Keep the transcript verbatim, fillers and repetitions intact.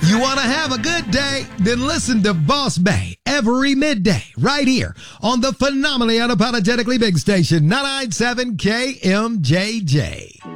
You want to have a good day? Then listen to Boss Bay every midday right here on the phenomenally unapologetically big station, nine ninety-seven K M J J.